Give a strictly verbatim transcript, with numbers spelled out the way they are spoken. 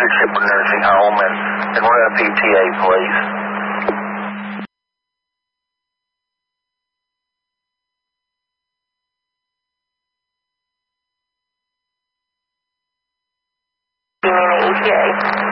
to Shepherd Nursing Home and, and run a P T A, please. You mean the E T A?